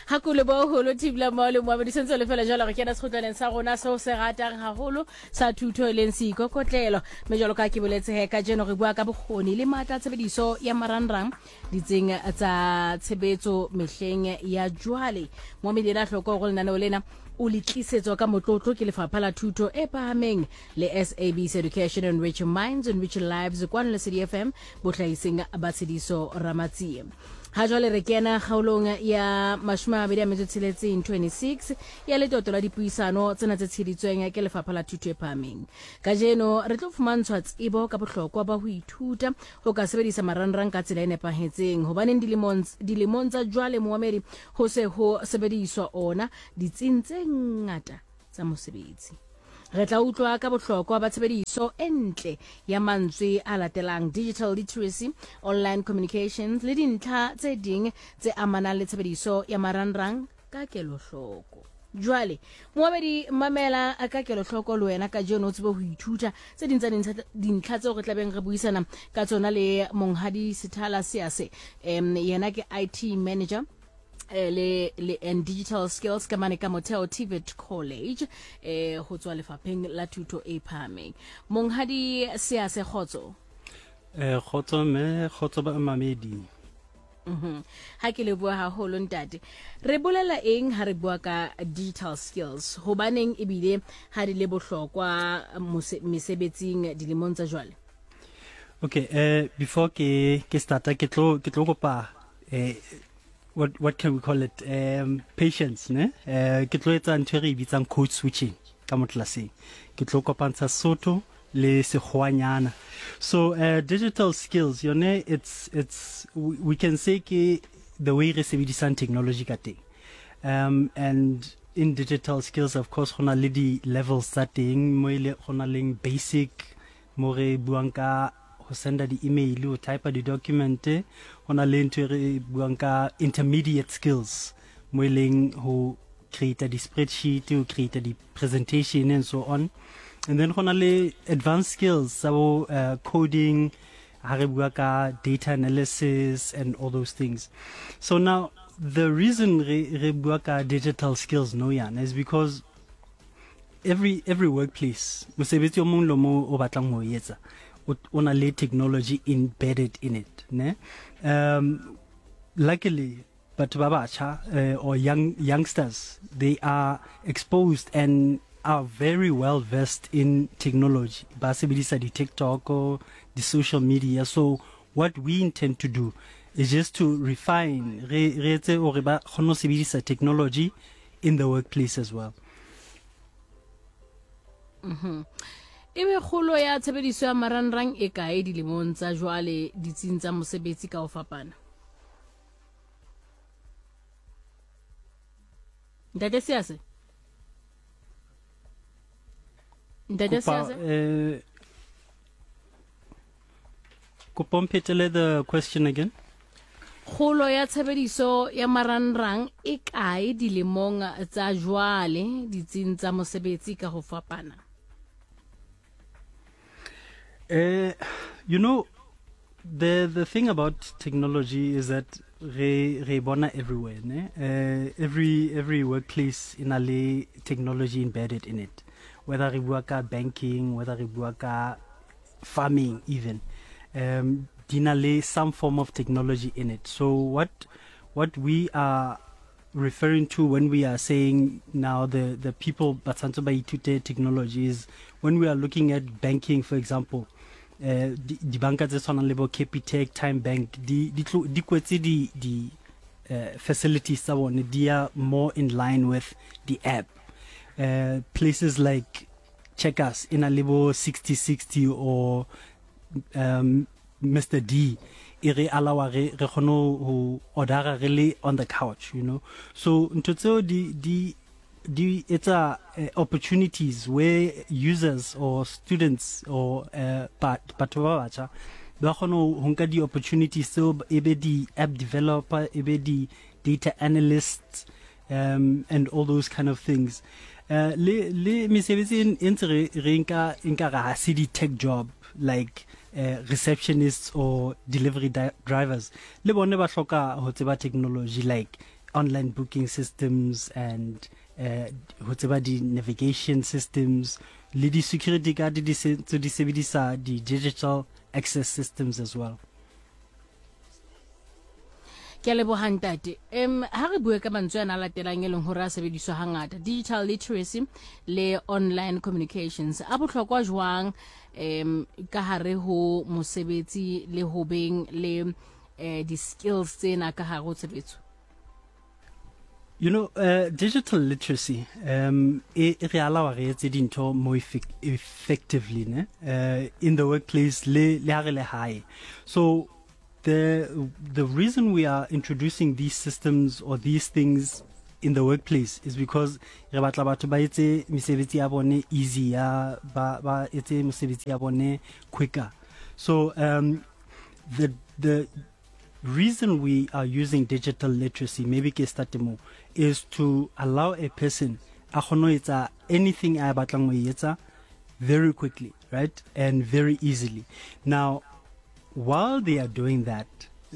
ha kule bo holo tibla mole mo ba disentse le fela jalo re kena sekgotlaneng sa rona so se ratang haholo sa thuto le nsiko kotlelo me jalo ka ke boletse he ka jeno re bua ka bokgoni le matla tshebediso ya marangrang ditseng tsa tshebetso mehleng ya jwale mo medira hloko go lena lena o litlisetso ka motlotlo ke lefapha la thuto e pahameng le SABC Education and Rich Minds and Rich Lives kwa le CDFM botlhaiseng ba tsediso Ramatsie ha jwale re kena kgaolong ya mashma be ya metso 26 ya letoto la dipuisano tsena tse tsheditsweng ke lefapha la thuto e pahameng ka jeno re tlo fumantshwa tsebo ka bohlokwa ba ho ithuta ho ka sebedisa marangrang ka tsela e nepahetseng hobaneng dilemong tsa jwale moamedi ho se ho sebediswa ona ditsintse ngata tsa mosebetsi re tla utlwa ka bohlokwa ba tshebediso e ntle ya mantswe a latelang digital literacy, online communications le dintlha tse ding tse amanang le tshebediso ya marangrang ka kelohloko. Jwale moamedi mamela ka kelohloko le wena ka jeno tsebo ho ithuta tse ding tsa dintlha tseo re tlabeng re buisana ka tsona le Monghadi Sithala Siase yena ke IT manager le and digital skills ka mane ka Motheo TVET College ho tswa lefapheng la thuto e phahameng. Monghadi Siase khotso khotso ba mamedi ha ke le bua haholo ntate re bolela eng ha re bua ka digital skills hobaneng ebile ha di le bohlokwa mesebetsing dilemong tsa jwale. Okay, before ke starta ke tlo kopa what can we call it, patience ne ke tlo etsa ntho re bitsang code switching ka mo tlaseng ke tlo kopantsha Sotho le Sekgoanyana. So digital skills yone it's we can say ke the way re sebedisang technology ka teng and in digital skills of course gona le di levels tsa teng mo ile gona leng basic mo re buang ka ho senda di email o type di document ona le ntwe re buang ka intermediate skills mo ileng ho create di spreadsheet o create di presentation and so on, and then gona le advanced skills so coding ha re bua ka data analysis and all those things. So now the reason re bua ka digital skills no yana is because every workplace mosebetsi o mong lo mo o batlang ho etsa on a technology embedded in it ne luckily but babacha or youngsters, they are exposed and are very well versed in technology ba sebedisa di TikTok or the social media. So what we intend to do is just to refine re etse o re ba kgona sebedisa technology in the workplace as well. Ebe kholo ya tshebediso ya marangrang e kae dilemong tsa jwale ditsing tsa mosebetsi ka ho fapana. Ntate Siase Kupompetele the question again. Kholo ya tshebediso ya marangrang e kae dilemong tsa jwale ditsing tsa mosebetsi ka ho fapana. You know, the thing about technology is that re bona everywhere ne? Every workplace in a technology embedded in it, whether re bua ka banking, whether re bua ka farming even, dinale some form of technology in it. So what we are referring to when we are saying now the people batsanto ba itute technology is when we are looking at banking, for example, di banka tse tshwanang le bo Capitec, Time Bank, di kwetse di facilities tsa bone they are more in line with the app. Places like Checkers in a lebo 6060 or Mr. D ire alawa re khono ho order really on the couch, you know. So ntotso it's opportunities where users or students or batho ba batjha ba khono honka di opportunities so ebe di app developer, ebe di data analysts and all those kind of things. Le mesebetsi ntse re nka ra city tech job like receptionists or delivery drivers le bone ba hloka ho tseba technology like online booking systems and the navigation systems, the security guard, the digital access systems as well. Ke a lebogang tate. Ha re bua ka mantswe a latelang e leng hore a sebediswa hangata, digital literacy le online communications a bohlokwa jwang ka hare ho mosebetsi le ho beng le di skills tsena ka hare ho tshebetso? You know, digital literacy e re allow re etse dintho more effectively in the workplace le ha re le high. So the reason we are introducing these systems or these things in the workplace is because re batla batho ba etse mesebetsi ya bone easier, ba etse mesebetsi ya bone quicker. So the reason we are using digital literacy, maybe ke start mo, is to allow a person a kgone ho etsa anything a batlang ho etsa very quickly, right, and very easily. Now, while they are doing that,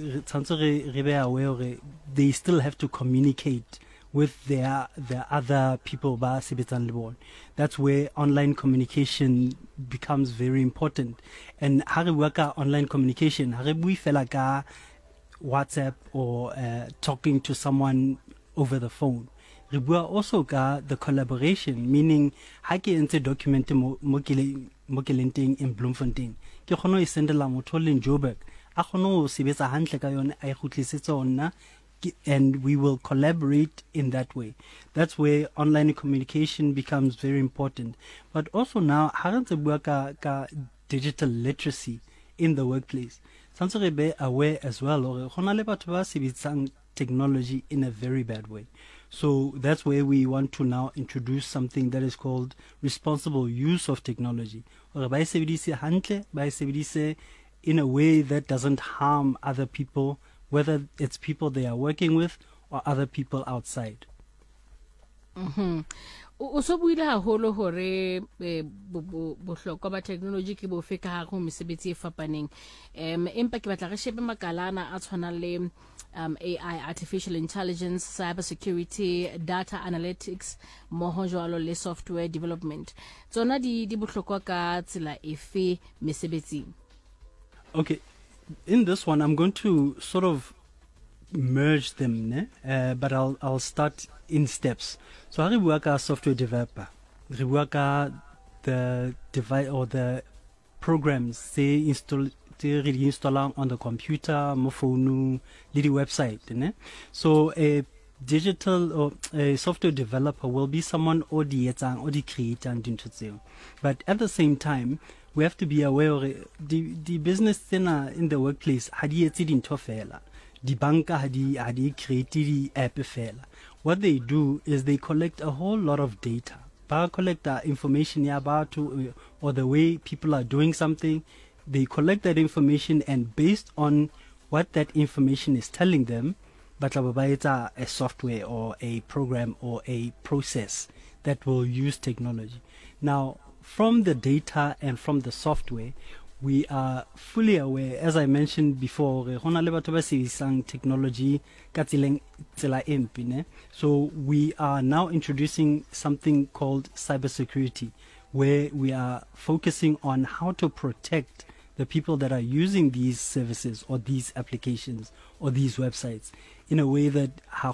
they still have to communicate with their other people. That's where online communication becomes very important. And how we work out online communication, how we feel like WhatsApp or talking to someone over the phone. Ribua also got the collaboration, meaning hake ente document mokelenting in Bloemfontein. Ke khono isendela motho in Joburg. A khono sebetsa hantle ka yone a khutlisetse ona, and we will collaborate in that way. That's where online communication becomes very important. But also now ha re bua ka digital literacy in the workplace. Sanse re be aware as well hore khona le batho ba sebetsang technology in a very bad way. So that's where we want to now introduce something that is called responsible use of technology. Or ba sebedise hantle, ba sebedise in a way that doesn't harm other people, whether it's people they are working with or other people outside. O so buile haholo hore bohlokwa ba technology ke bo fe ka ha go mesebetsi e fapaneng. Empa ke batla re shebe makalana a tshwana le AI, artificial intelligence, cyber security, data analytics, moho jwalo le software development. Tsona di bohlokwa ka tsela efe mesebetsing? Okay, in this one I'm going to sort of merge them, but I'll start in steps. So ha re bua ka software developer, re bua ka the device or the programs they install on the computer, mo phone, le di website, so a digital or a software developer will be someone o di etsang o di creating dintho tseo. But at the same time we have to be aware the business tsena in the workplace ha di etse dintho fela, di banka ha di create di app fela. What they do is they collect a whole lot of data. Ba collect information about or the way people are doing something. They collect that information, and based on what that information is telling them, batla a software or a program or a process that will use technology. Now, from the data and from the software, we are fully aware, as I mentioned before, technology. So we are now introducing something called cybersecurity, where we are focusing on how to protect the people that are using these services or these applications or these websites in a way that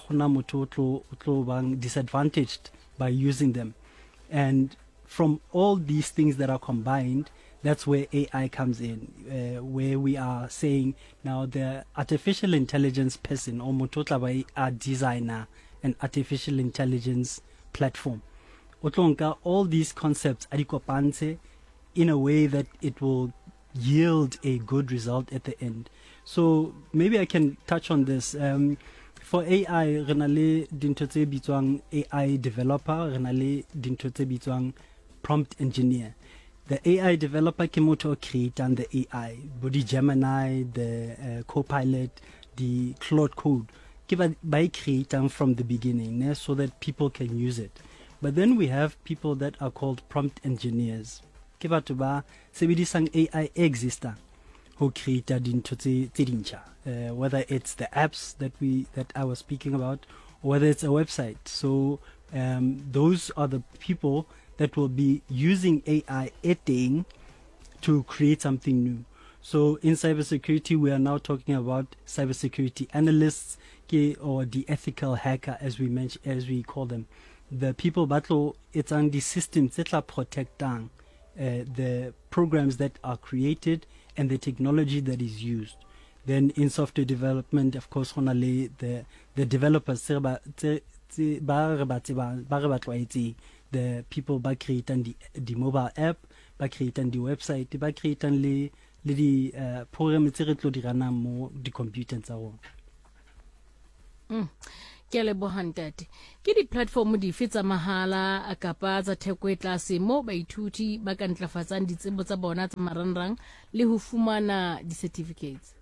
bang disadvantaged by using them. And from all these things that are combined, that's where AI comes in, where we are saying now the artificial intelligence person or mototla a designer, an artificial intelligence platform. Otlonka, all these concepts adikopanse in a way that it will yield a good result at the end. So maybe I can touch on this. For AI, renale dintote bitwang AI developer, renale dintote bitwang prompt engineer. The AI developer ke motho creating the AI, body Gemini, the Copilot, the Claude Code. By creating from the beginning, so that people can use it. But then we have people that are called prompt engineers. Ke batho ba sebedisang AI existing who created into whether it's the apps that I was speaking about, whether it's a website. So those are the people that will be using AI editing to create something new. So in cybersecurity, we are now talking about cybersecurity analysts, or the ethical hacker, as we call them. The people battle it's on the systems that are protecting the programs that are created and the technology that is used. Then in software development, of course, the developers, the people by creating the mobile app, by creating the website, by creating the program the computer and so on. Ke lebohantate ke di platform di fetsa mahala a kapa tsa theko e tlase mo baithuti ba ka ntlafatsang ditsebo tsa bona tsa marangrang le ho fumana di certificates.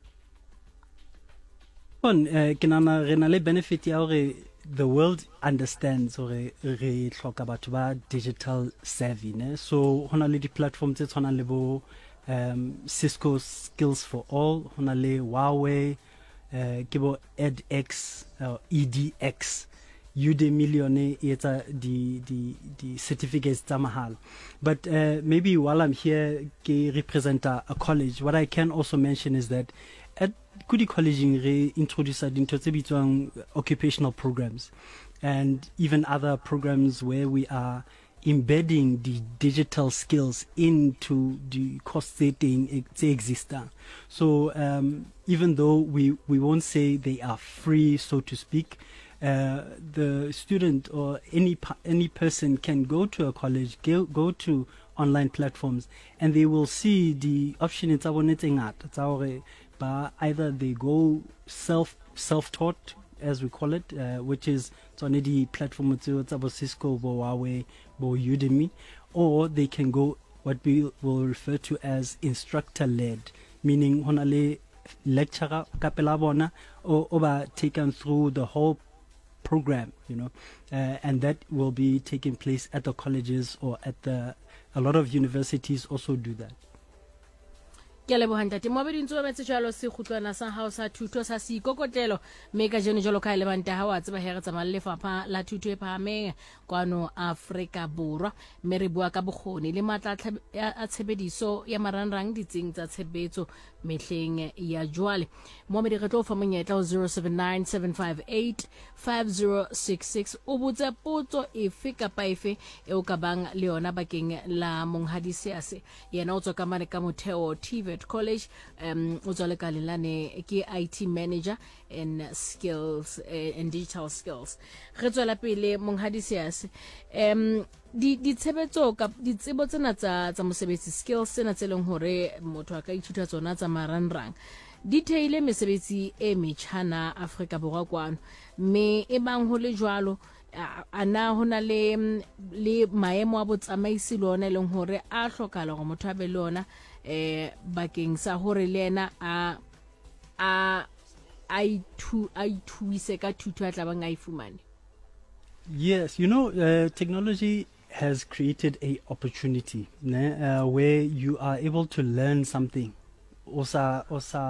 Ke nana re na le benefit ya hore the world understands hore re hloka batho ba digital savvy, ne? So hona le di platform tse tshwanang le bo Cisco Skills for All, hona le Huawei, Kibo edX, EDX, Udemy, it's the certificates tamahal. But maybe while I'm here, I represent a college. What I can also mention is that at Kudi College, we introduce occupational programs and even other programs where we are embedding the digital skills into the course setting existing. So even though we won't say they are free, so to speak, the student or any person can go to a college, go to online platforms, and they will see the option in either they go self-taught, as we call it, which is the platform Cisco, Huawei, Udemy, or they can go what we will refer to as instructor-led, meaning honale lecturer kapela bona or taken through the whole program, and that will be taking place at the colleges or at a lot of universities also do that. Ke lebohantate mo be dintso ba metse jalo se khutlwana sa hao sa thuto sa se ikokotlelo me ka jeno jalo ka ile banta ha wa tseba here tsa malefapha la thuto e phahameng kwano Afrika Borwa me re bua ka bokgoni le matla a tshebediso ya marangrang ditsing tsa tshebetso mehleng ya jwale mo me di re tlo fa monyetla 0797585066 o botse potso efe kapa efe e o ka bang le yona bakeng la monghadisi ase yena o tswa ka mane ka motheo TVET College o tswa le ka lelane ke IT manager in skills and digital skills re tswela pele monghadisi ase di tshebetso ka di tsebo tsena tsa mosebetsi skills tsena tse leng hore motho a ka ithuta tsona tsa marangrang detail mesebetsi e metjhana Afrika Borwa kwano me e bang ho le jwalo ana hona le maemo a botsamaisi lona leng hore a hlokala go motho a be lona bakeng sa hore le ena a ithuise ka thuto a tlabang a ifumane. Yes, technology has created a opportunity where you are able to learn something. Osa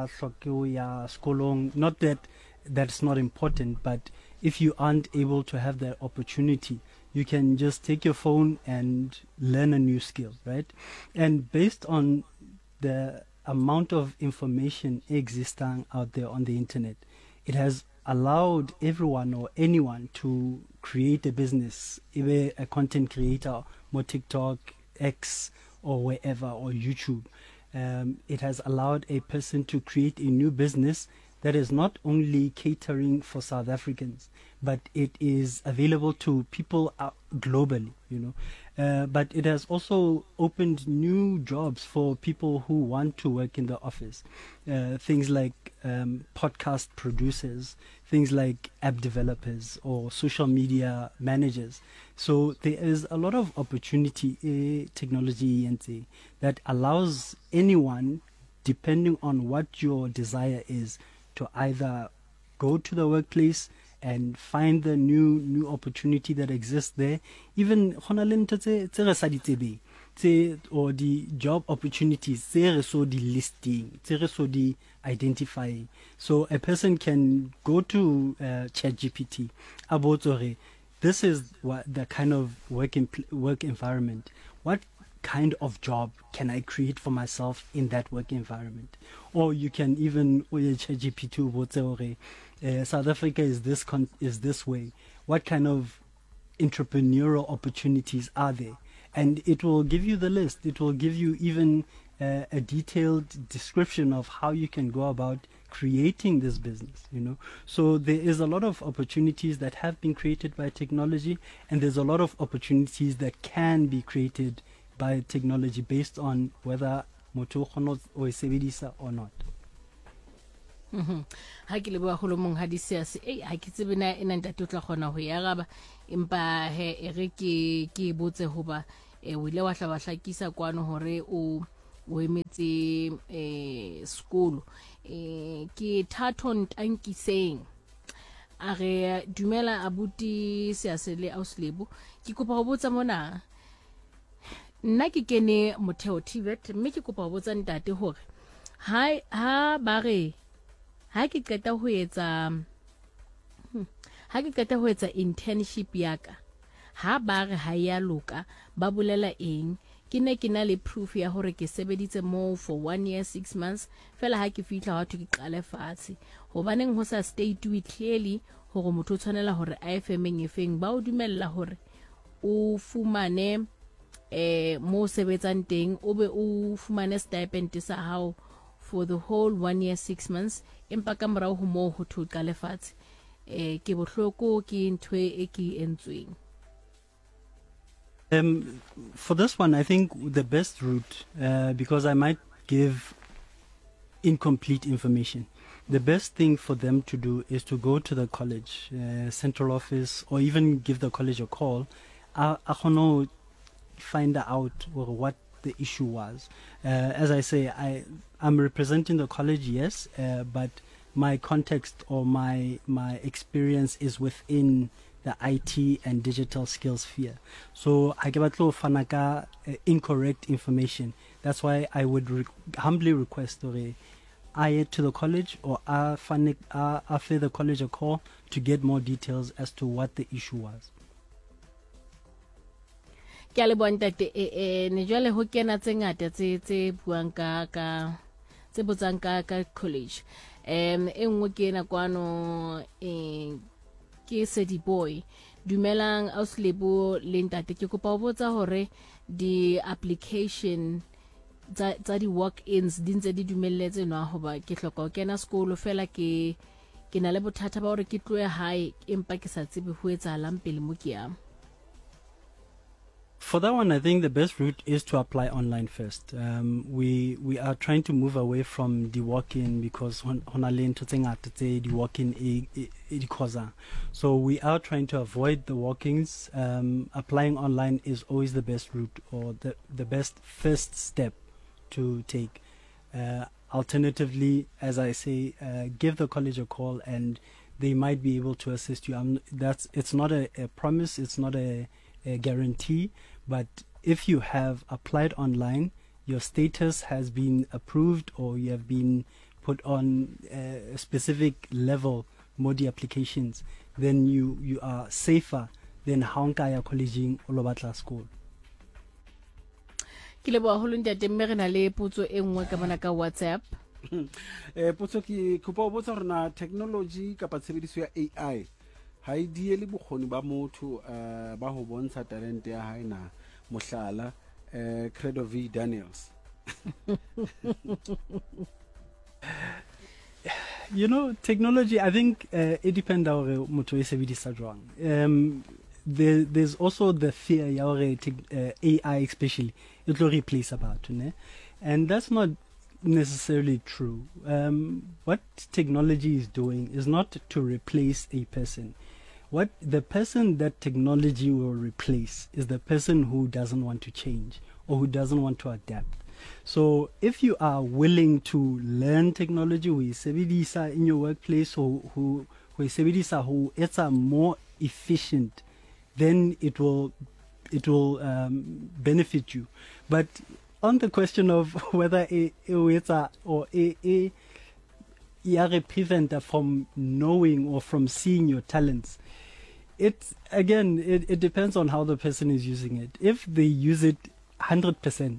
ya skolong, not that that's not important, but if you aren't able to have that opportunity, you can just take your phone and learn a new skill, right? And based on the amount of information existing out there on the internet, it has allowed everyone or anyone to create a business, either a content creator, more TikTok, X, or wherever, or YouTube. It has allowed a person to create a new business that is not only catering for South Africans, but it is available to people globally, but it has also opened new jobs for people who want to work in the office. Things like podcast producers, things like app developers or social media managers. So there is a lot of opportunity technology that allows anyone, depending on what your desire is, to either go to the workplace and find the new opportunity that exists there, even or the job opportunities, so the listing, so the identifying. So a person can go to ChatGPT about this is what the kind of work environment. What kind of job can I create for myself in that work environment? Or you can even ChatGPT South Africa is this way. What kind of entrepreneurial opportunities are there? And it will give you the list. It will give you even a detailed description of how you can go about creating this business, So there is a lot of opportunities that have been created by technology, and there's a lot of opportunities that can be created by technology based on whether motho o kgona ho e sebedisa or not. Ha ke le bua go lo mong ha di sease ha ke tsebe na ena ntate o tla kgona ho ya gaba empa he e re ke botse hoba o ile wa hlakisa kwano hore o emetse sekolo ke Thato Ntankiseng a re dumela abuti sease le Auslebo ke kopa go botsa mona nna ke kene motheo TVET mme ke kopa go botsa ntate hore ha ba re ha ke qeta ho etsa internship yaka ha ba re ha ya loka ba bolela eng ke ne ke na le proof ya hore ke sebeditse mo for 1 year 6 months fela ha ke fihla ha ke qale fatshe hobaneng ho sa state we clearly hore motho tshwanela hore a efemeng efeng ba o dumella hore o fumane mo sebetsang teng o be o fumane stipend sa hao for the whole 1 year 6 months empa ka morao ho mo ho thu qale fatshe ke bohloko ke ntwe e ke entsweng. For this one, I think the best route, because I might give incomplete information, the best thing for them to do is to go to the college, central office, or even give the college a call. I find out what the issue was. As I say, I'm representing the college, yes, but my context or my experience is within the IT and digital skills sphere. So I give fanaka incorrect information. That's why I would humbly request I to the college or after the college a call to get more details as to what the issue was. Ke a le bona tate ne jwale ho kena tse ngata tse buang ka tse botsang ka college engwe ke na kwano ke Sedi Boy dumelang Auslebo le ntate ke kopa ho botsa hore di application tsa di walk-ins di ntse di dumelletse nwa hoba ke hloka ho kena sekolo fela ke na le bothata ba hore ke tloe hae empa ke sa tsebe ho etsahalang pele mo ke yang. For that one, I think the best route is to apply online first. We are trying to move away from the walk-in because the walk-in so we are trying to avoid the walk-ins. Applying online is always the best route or the best first step to take. Alternatively, as I say, give the college a call and they might be able to assist you. It's not a promise, it's not a guarantee, but if you have applied online, your status has been approved or you have been put on a specific level modi applications, then you are safer than haonka ya colleging o lo batla school. Ke le bua ho ntate mme re na le potso e nngwe ka bona ka WhatsApp. Potso ke kopa ho botsa hore na technology kapa tshebediso ya AI ha e diele bokgoni ba motho ba ho bontsha talent ya hae na mohlala Credo V Daniels. Technology, I think it depends on motho e sebedisa jwang. There's also the fear ya AI especially it will replace about, and that's not necessarily true. What technology is doing is not to replace a person. What the person that technology will replace is the person who doesn't want to change or who doesn't want to adapt. So if you are willing to learn technology in your workplace or who it's more efficient, then it will benefit you. But on the question of whether prevent from knowing or from seeing your talents. It depends on how the person is using it. If they use it 100%,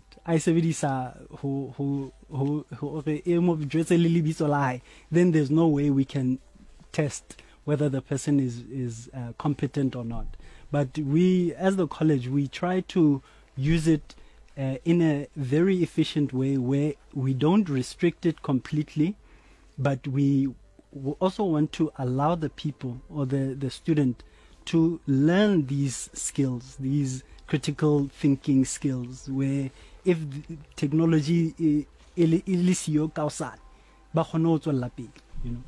then there's no way we can test whether the person is competent or not. But we, as the college, we try to use it in a very efficient way where we don't restrict it completely, but we also want to allow the people or the student to learn these skills, these critical thinking skills, where if technology is your kausat, you know.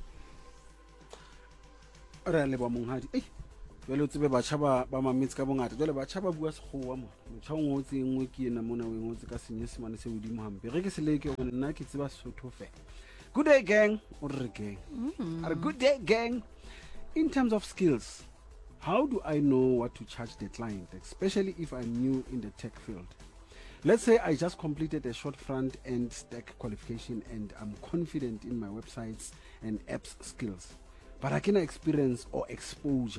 Re le ba monghadi jwale tsebe batjha ba mametsi ka bongata jwale batjha ba bua sekgowa mo motjha o ngotse engwe ke ena mona o ngotse ka senyesemane se hodimo hampe re ke se leke hore nna ke tseba Sesotho fe. Good day gang or gang. Good day gang. In terms of skills, how do I know what to charge the client, especially if I'm new in the tech field? Let's say I just completed a short front end stack qualification and I'm confident in my websites and apps skills, but I cannot experience or exposure.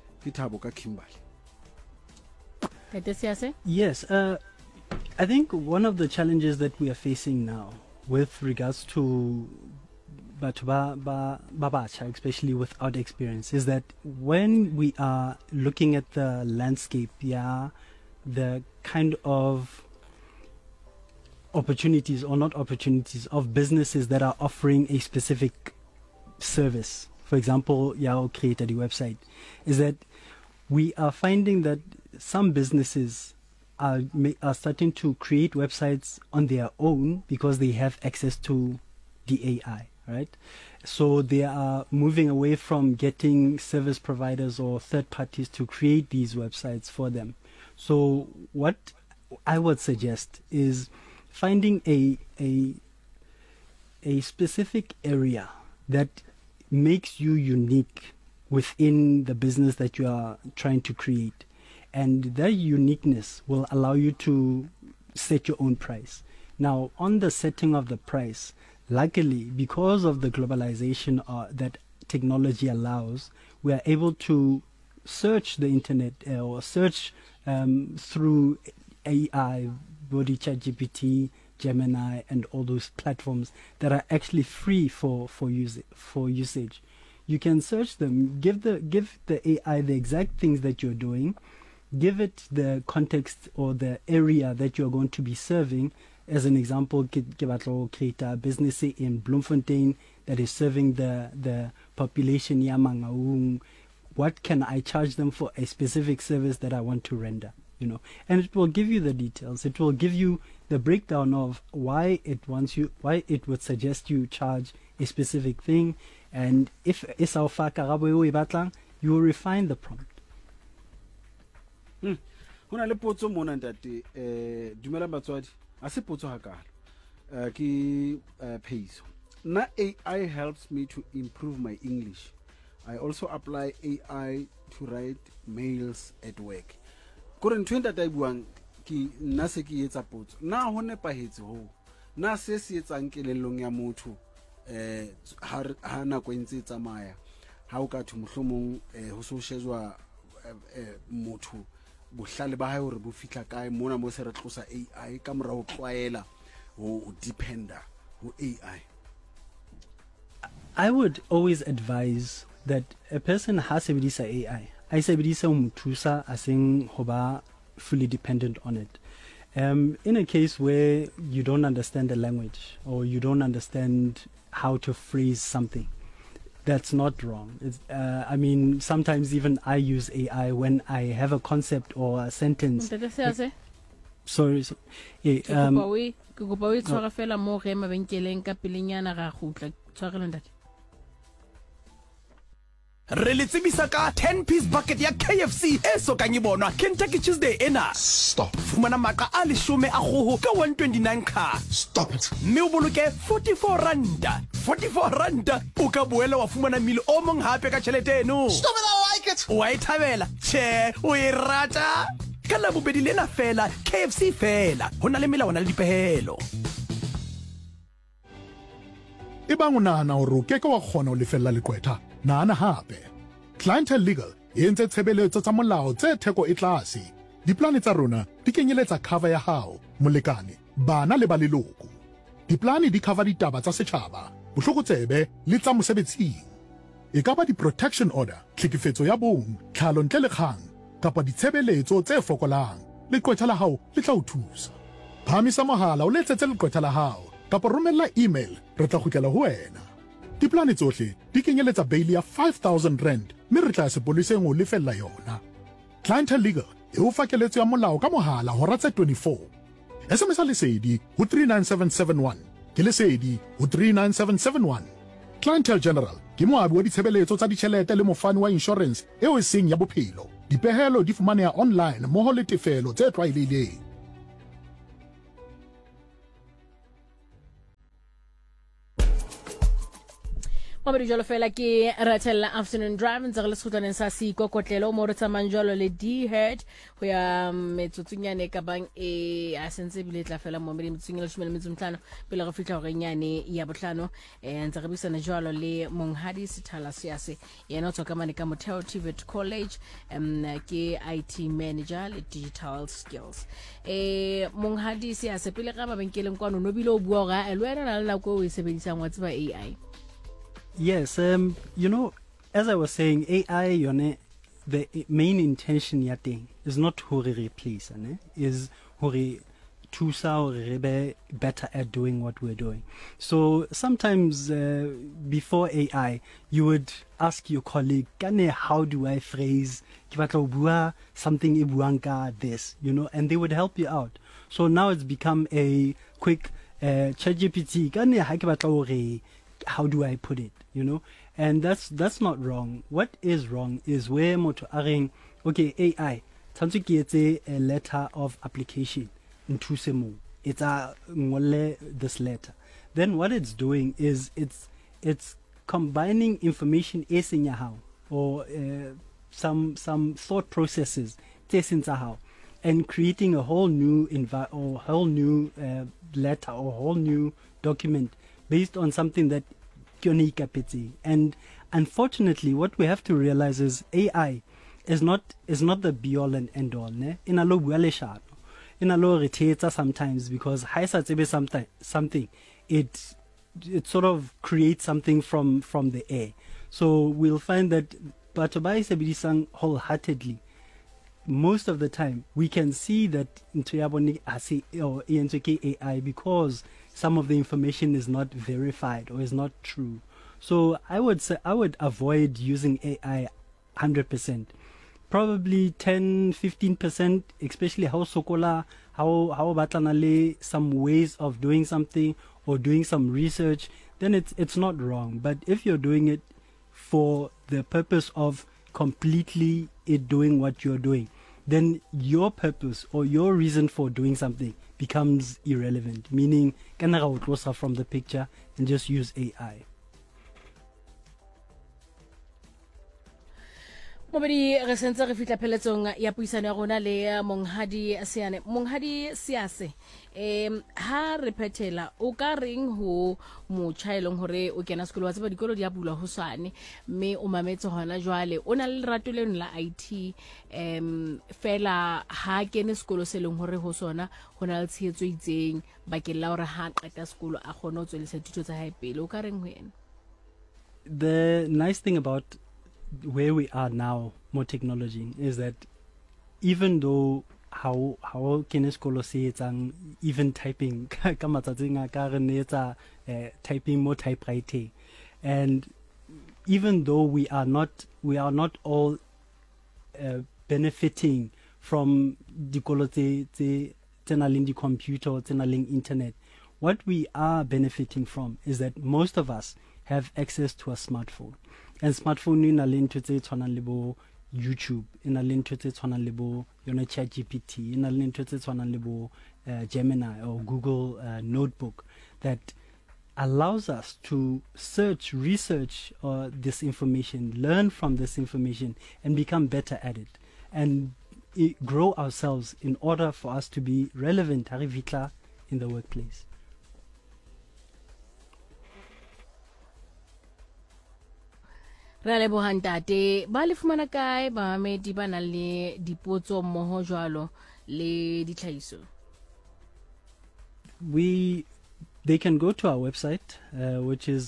Yes, I think one of the challenges that we are facing now with regards to Babacha, especially without experience, is that when we are looking at the landscape, the kind of opportunities or not opportunities of businesses that are offering a specific service, for example, Yao created a website, is that we are finding that some businesses are starting to create websites on their own because they have access to the AI, right? So they are moving away from getting service providers or third parties to create these websites for them. So what I would suggest is finding a specific area that makes you unique within the business that you are trying to create, and that uniqueness will allow you to set your own price. Now, on the setting of the price, luckily, because of the globalization that technology allows, we are able to search the internet or search through AI, body ChatGPT, Gemini, and all those platforms that are actually free for usage. You can search them, give the AI the exact things that you're doing, give it the context or the area that you're going to be serving. As an example, create a business in Bloemfontein that is serving the population Yamangaung. What can I charge them for a specific service that I want to render? You know, and it will give you the details. It will give you the breakdown of why it would suggest you charge a specific thing, and if it's our you will refine the prompt. Hona le potso mona ntate dumela batswadi a se potso hakala ke Pheiso. Na AI helps me to improve my English. I also apply AI to write mails at work. Kore ntwe ntate buang ki nna se ke etsa potso na ho nepahetse ho na se se etsang kelellong ya motho ha na go ntse tsamaya ha o ka thu mohlomong ho so shejwa motho bohlale ba hae hore bo fitla kae mona mo se re tlosa AI ka mora ho tlwaela ho dependa ho AI. I would always advise that a person has sebedisa AI a sebedisa ho mothusa a seng ho ba fully dependent on it. In a case where you don't understand the language or you don't understand how to phrase something, that's not wrong. I mean, sometimes even I use AI when I have a concept or a sentence. Sorry. Re le tsebisa ka 10-piece bucket ya KFC e sokang e bonwa Kentucky Tuesday ena. Stop. Fumana maqa a 10 a kgoho ka 129 ka. Stop it. Mme o boloke 44 randa. 44 randa o ka boela wa fumana mil o mong hape ka tjhelete eno. Stop it, I like it. Wa ithabela? Che, o e rata? Ka la bobedi lena fela, KFC fela. Hona le melawana le dipehelo. e bang o nahana hore o keke wa kgona ho lefella leqwetha nahana hape Clientele Legal e entse tshebeletso tsa molao tse theko e tlase diplane tsa rona di kenyeletsa cover ya hao molekane bana le ba leloko diplane di cover ditaba tsa setjhaba bohlokotsebe le tsa mosebetsing e ka ba di-protection order tlhekefetso ya bong tlhalo ntle le kgang kapa ditshebeletso tse fokolang leqwetha la hao le tla o thusa phamisa mohala o letsetse leqwetha la hao kapa romella email re tla kgutlela ho wena diplane tsohle di kenyeletsa bail ya 5,000 rand mme re tla sepoleseng o lefella yona Clientele Legal e o fa keletso ya molao ka mohala hora tse 24 SMS lesedi ho 39771 ke lesedi ho 39771 Clientele General ke moabi wa ditshebeletso tsa ditjhelete le mofani wa insurance eo e seng ya bophelo dipehelo di fumaneha online mmoho le tefelo tse tlwaelehileng Mabedi jalo fela ke ratella afternoon drive ntse re le sekgutlaneng sa seikokotlelo mo re tsamayng jalo le D-Herd ho ya metsotsonyane ka bang e a sentse bile tla fela mo metsotsong le 15 pele re fitla hore nyane ya botlhano ntse re bisana jalo le Monghadi Sithala Siase yena o tswa ka mane ka Motheo TVET College ke IT manager le digital skills Monghadi Siase pele ga mabenkeleng kwano no bile o bua ga le wena na le nako o e sebedisang wa tseba AI. Yes, you know, as I was saying, AI, the main intention ya thing is not to replace, is to be better at doing what we're doing. So sometimes before AI, you would ask your colleague, how do I phrase something this, and they would help you out. So now it's become a quick ChatGPT, how do I put it, and that's not wrong. What is wrong is where moto aring okay AI tshantse ke etse a letter of application into semo it's a ngole this letter, then what it's doing is it's combining information eseng ya hao or some thought processes tse how and creating a whole new letter or whole new document based on something that and unfortunately what we have to realize is AI is not the be all and end all in a low sometimes because something it sort of creates something from the air. So we'll find that wholeheartedly most of the time we can see that AI because some of the information is not verified or is not true. So I would say I would avoid using AI 100%. Probably 10-15%, especially how sokola, how batanale some ways of doing something or doing some research, then it's not wrong. But if you're doing it for the purpose of completely it doing what you're doing, then your purpose or your reason for doing something becomes irrelevant, meaning can from the picture and just use AI. Mobedi re sentse re fitla pheletsong ya puisano ya rona le Monghadi Siase ha re phethela o ka reng ho motjhaelong hore o kena sekolo wa tseba dikolo di a bulwa ho swane mme o mametse hona jwale o na le lerato leno la IT fela ha kene sekolo se leng hore ho sona ho na le tshehetso itseng bakeng la hore ha qeta sekolo a kgone ho tswelisa dithuto tsa hae pele o ka reng ho yena. The nice thing about where we are now, more technology, is that even though how can school say it's even typing typing more typewriting, and even though we are not all benefiting from the computer or internet, what we are benefiting from is that most of us have access to a smartphone. And smartphone in a link to YouTube, in a link to ChatGPT, in a link to Gemini or Google Notebook that allows us to research this information, learn from this information, and become better at it, and grow ourselves in order for us to be relevant in the workplace. Re le bohantate ba le fumana kae ba mamedi ba nang le dipotso mmoho jwalo le ditlhahiso? They can go to our website, which is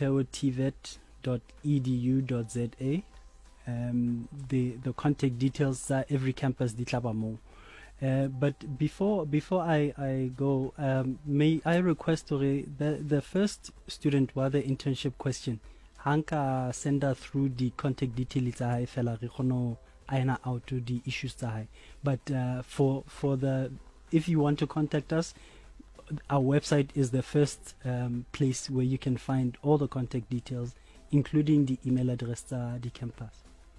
moteotvet.edu.za. The contact details are every campus di tlaba mo. But before I go, may I request the first student with the internship question, Hanka send her through the contact details I fella recono aina out to the issues that. But for the, if you want to contact us, our website is the first place where you can find all the contact details, including the email address the campus.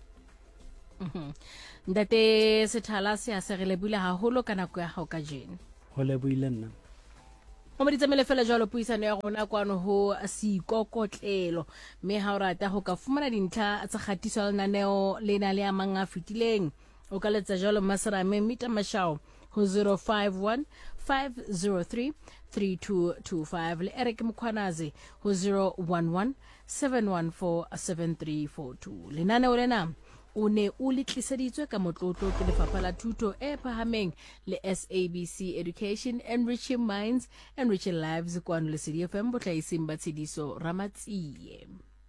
Ndate sethala se a se re lebile haholo ka nako ya hao ka jeno. Ho lebohile nna. O mo ditsamele fela jalo puisano ya rona kwano ho seikokotlelo mme ha o rata ho ka fumana dintlha tsa kgatiso ya lenaneo lena le a mang a fetileng o ka letsa jalo Maserame Mita Mashao ho 051 503 3225 le Eric Mkhwanazi ho 011 714 7342. Lenaneo lena o ne o le tliseditswe ka motlotlo ke lefapha la thuto e phahameng le SABC Education, Enriching Minds, Enriching Lives kwano le City FM botlhaising ba tshediso Ramatsie.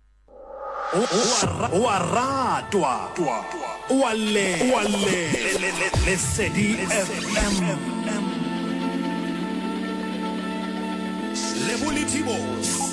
O a ratwa o a le City FM le Bolitibo